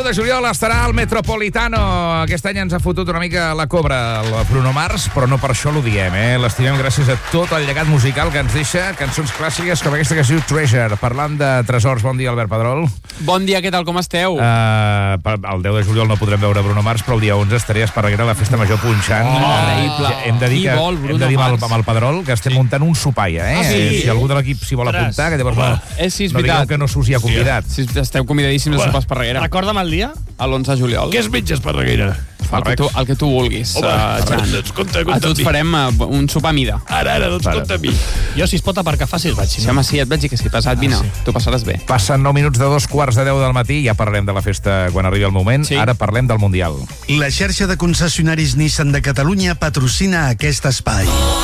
de juliol estarà al Metropolitano. Aquest any ens ha fotut una mica la cobra el Bruno Mars, però no per això l'odiem, L'estimem gràcies a tot el llegat musical que ens deixa, cançons clàssiques com aquesta que es diu Treasure. Parlant de tresors, bon dia, Albert Pedrol. Bon dia, què tal, com esteu? El 10 de juliol no podrem veure Bruno Mars, però el dia 11 estaré a Esparreguera a la festa major punxant. Increïble. Hem de dir amb el Pedrol que estem muntant un sopaia, sí? Si algú de l'equip s'hi vol apuntar, que llavors no digueu que no s'us hi ha convidat. Sí, esteu convidadíssims a sopar a Esparreguera. Recorda'm el dia? A l'11 de juliol. Què es menja a Esparreguera? El que tu vulguis, Jan. Doncs compta A tu et farem un sopar a mida. Ara, doncs compta a mi. Jo, si es pot aparcar fàcil, vaig. Sí, home, sí, et veig que si passat vine. Tu passaràs bé. Passen 9 minuts de 2:15 del matí, ja parlarem de la festa quan arribi el moment. Sí. Ara parlem del Mundial. La xarxa de concessionaris Nissan de Catalunya patrocina aquest espai.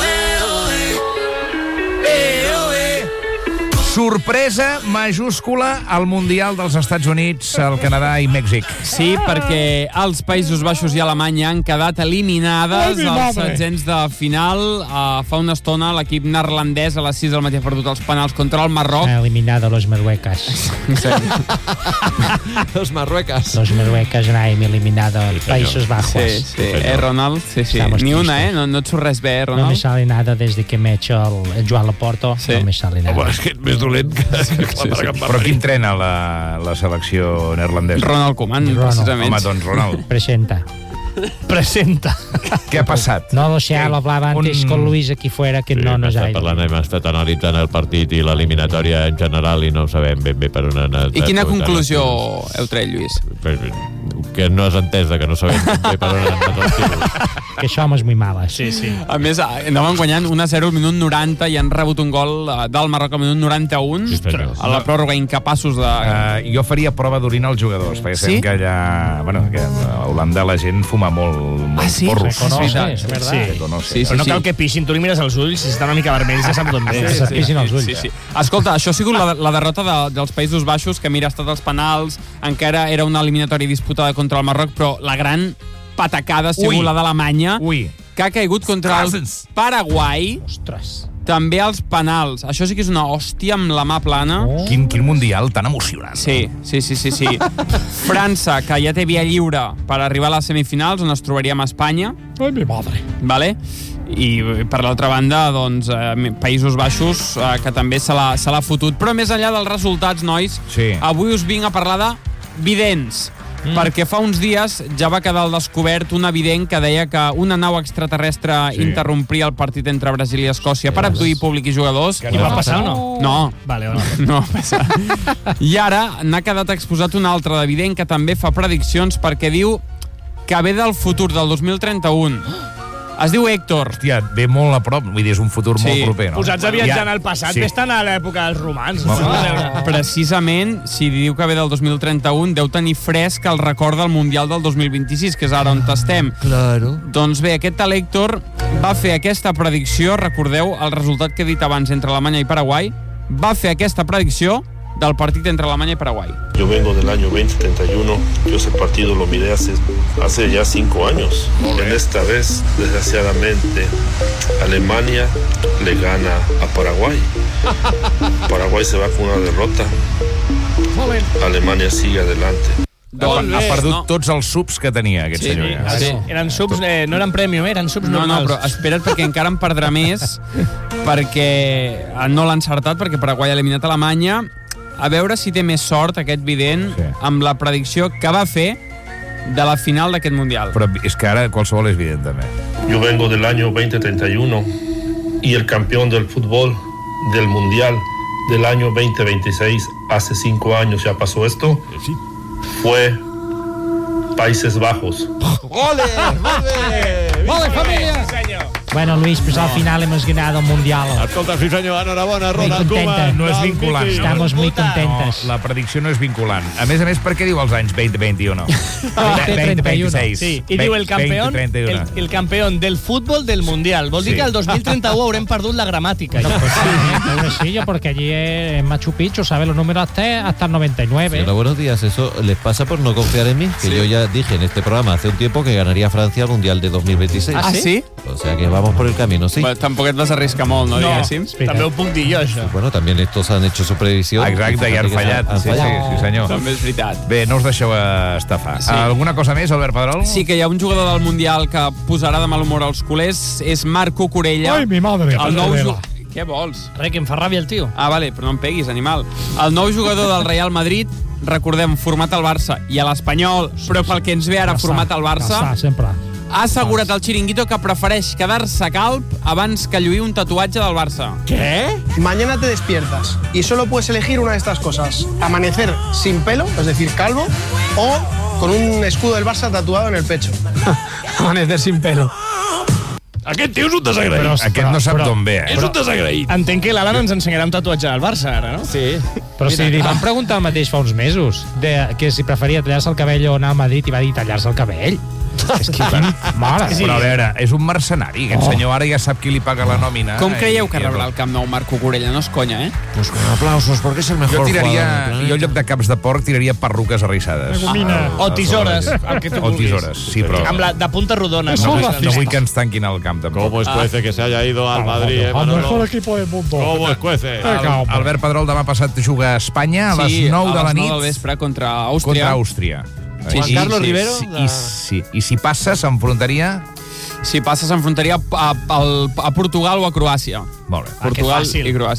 Sorpresa majúscula al Mundial dels Estats Units, el Canadà i Mèxic. Sí, perquè els Països Baixos i Alemanya han quedat eliminades als setzents de final. Fa una estona l'equip neerlandès a les 6 del matí ha perdut els penals contra el Marroc. Ha eliminado los Marruecas. Los Marruecas. Los Marruecas han eliminado Paísos Bajos. Sí, Ronald? Sí. Estamos Ni una, tristes. No et surt res bé, No Ronald? me sale nada desde que me he hecho el Joan Laporto. Sí. No me sale nada. Home, és que és més dolent que Però qui entrena la selecció neerlandesa? Ronald Koeman, Ronald. precisament. Home, doncs Ronald, Presenta. què ha passat? No lo sé, lo hablaba antes con Luis aquí fuera, que no nos ha ido. Hem estat analitzant el partit i l'eliminatòria en general i no sabem ben bé per on ha anat. I quina conclusió heu tret, Lluís? Que no has entès que no sabem ben bé per on han anat els tiros. Que somos muy malas. Sí. A més, anaven guanyant 1-0 al minut 90 i han rebut un gol del Marroc al minut 91. Sí, senyor. A la pròrroga, incapaços de... Jo faria prova d'orina als jugadors, perquè sabem que allà... Bueno, que a Holanda la gent fuma molt sí? porros. Reconoce, Sí, és verdad. Sí. Reconoce. Sí, Però no cal que pixin, tu li mires els ulls, si estan una mica vermells ja sap d'on ve. Sí. Pissin els ulls. Sí. Escolta, això ha sigut la derrota dels Països Baixos, que mira, ha estat els penals, encara era una eliminatòria disputada contra el Marroc, però la gran patacada ha sigut la d'Alemanya, que ha caigut contra el Paraguai. Ostres. També als penals. Això sí que és una hòstia amb la mà plana. Quin Mundial tan emocionant. Sí. França, que ja té via lliure per arribar a les semifinals, on es trobaríem a Espanya. Ai, mi madre. Vale? I per l'altra banda, doncs, Països Baixos, que també se l'ha fotut. Però més enllà dels resultats, nois, avui us vinc a parlar de vidents. Perquè fa uns dies ja va quedar al descobert un evident que deia que una nau extraterrestre interrompria el partit entre Brasil i Escòcia per abduir públic i jugadors. I va passar o no? No. Vale. No va passar. I ara n'ha quedat exposat un altre d'evident que també fa prediccions perquè diu que ve del futur del 2031. Es diu Héctor. Hòstia, ve molt a prop, vull dir, és un futur molt proper, no? Posats a viatjar en el passat, vés-te'n a l'època dels romans. Precisament, si diu que ve del 2031, deu tenir fresc el record del Mundial del 2026, que és ara on estem. Claro. Doncs bé, aquest tal Héctor va fer aquesta predicció, recordeu el resultat que he dit abans entre Alemanya i Paraguai, va fer aquesta predicció del partit entre Alemanya y Paraguay. Yo vengo del año 2031, yo ese partido lo miré hace ya 5 años. En esta vez, desgraciadamente, Alemania le gana a Paraguay. Paraguay se va con una derrota. Alemania sigue adelante. Ha perdut tots els subs que tenia aquest senyor. Sí. Eren subs, no eren premium, eren subs normals. No, però espera't perquè encara en perdrà més, perquè no l'ha encertat, perquè Paraguai ha eliminat Alemanya. A veure si té més sort aquest vident amb la predicció que va fer de la final d'aquest Mundial. Però és que ara qualsevol és vident, també. Yo vengo del año 2031 y el campeón del fútbol del Mundial del año 2026, hace 5 años ya pasó esto, fue Países Bajos. ¡Ole! ¡Ole, familia! Bueno, Luis, pues al final hemos ganado el Mundial. Escolta, sí senyor, enhorabona, Muy Ronald contenta. Koeman. No és vinculant. Estamos muy contentas. No, la predicció no és vinculant. A més, per què diu els anys 2021? 2031. Sí, i diu el campeón del fútbol del Mundial. Vol dir que el 2031 haurem perdut la gramàtica. No, pues sí, pobrecillo, porque allí en Machu Picchu sabe los números hasta el 99. Hola, buenos días. Eso les pasa por no confiar en mí, que yo ya dije en este programa hace un tiempo que ganaría Francia el Mundial de 2026. ¿Ah, sí? O sea que vamos por el camino, ¿sí? Bueno, tampoc et vas arriscar molt, no, diguéssim? També ho puc dir jo, això. Bueno, también estos han hecho su previsión. Exacte, i han fallat. Sí, senyor. També és veritat. Bé, no us deixeu estafar. Sí. Alguna cosa més, Albert Pedrol? Sí, que hi ha un jugador del Mundial que posarà de mal humor als culers, és Marco Corella. Ai, mi madre. El nou Què vols? Res, que em fa ràbia el tio. Ah, vale, però no em peguis, animal. El nou jugador del Real Madrid, recordem, format al Barça i a l'Espanyol, però pel que ens ve ara format al Barça, sempre. ha assegurat al Chiringuito que prefereix quedar-se calb abans que lluir un tatuatge del Barça. ¿Qué? Mañana te despiertas y solo puedes elegir una de estas cosas. Amanecer sin pelo, es decir, calvo, o con un escudo del Barça tatuado en el pecho. Amanecer sin pelo. Aquest tio és un desagraït. Aquest no sap d'on ve, És un desagraït. Entenc que l'Alan ens ensenyarà un tatuatge del Barça, ara, no? Sí. Però si li van preguntar el mateix fa uns mesos, que si preferia tallar-se el cabell o anar a Madrid, i va dir tallar-se el cabell. És que mare. Però a veure, és un mercenari. Aquest senyor ara ja sap qui li paga la nòmina. Com creieu que rebrà el Camp Nou Marco Corella? No és conya, eh? Pues con aplausos, porque es el mejor Jo jugador. en lloc de caps de porc, tiraria perruques arrissades. O tisores, el que tu O vulguis. tisores, sí, però... Amb la de punta rodona. No vull que ens tanquin al camp, tampoc. ¿Cómo escuece que se haya ido al Madrid, El mejor equipo del mundo. ¿Cómo escuece? Albert Pedrol demà passat juga a Espanya a les 9 de la nit. Sí, a les 9 del vespre contra Àustria. Contra Àustria. Juan Carlos Rivero. I si passa, s'enfrontaria... Si passa, s'enfrontaria a Portugal o a Croàcia. Molt bé. Portugal i Croàcia.